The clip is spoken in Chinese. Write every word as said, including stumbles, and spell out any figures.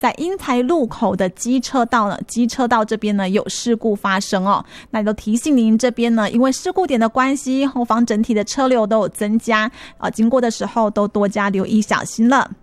在英才路口的机车道呢，机车道这边呢有事故发生哦，那都提醒您这边呢，因为事故点的关系，后方整体的车流都有增加啊，经过的时候都多加留意小心了。